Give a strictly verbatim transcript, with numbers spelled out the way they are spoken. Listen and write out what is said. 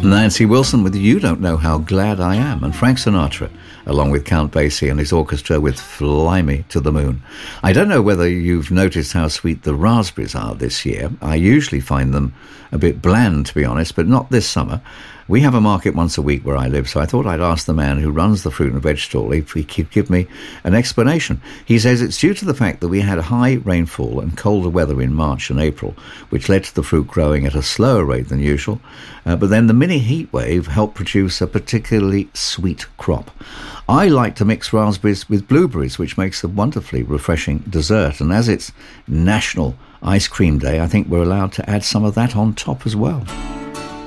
Nancy Wilson with You Don't Know How Glad I Am, and Frank Sinatra along with Count Basie and his orchestra with Fly Me to the Moon. I don't know whether you've noticed how sweet the raspberries are this year. I usually find them a bit bland, to be honest, but not this summer. We have a market once a week where I live, so I thought I'd ask the man who runs the fruit and veg stall if he could give me an explanation. He says it's due to the fact that we had high rainfall and colder weather in March and April, which led to the fruit growing at a slower rate than usual, uh, but then the mini heat wave helped produce a particularly sweet crop. I like to mix raspberries with blueberries, which makes a wonderfully refreshing dessert, and as it's National Ice Cream Day, I think we're allowed to add some of that on top as well.